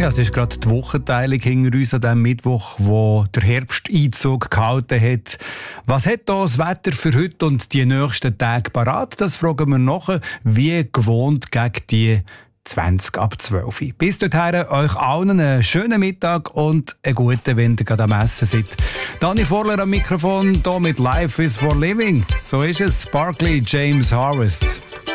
Ja, es ist gerade die Wochenteilung hinter uns an diesem Mittwoch, wo der Herbsteinzug gehalten hat. Was hat da das Wetter für heute und die nächsten Tage parat? Das fragen wir nachher, wie gewohnt gegen die 20 ab 12. Bis dorthin euch allen einen schönen Mittag und einen guten, wenn ihr gerade am Essen seid. Dani Vorler am Mikrofon, hier mit Life is for Living. So ist es, Sparkly James Harvest.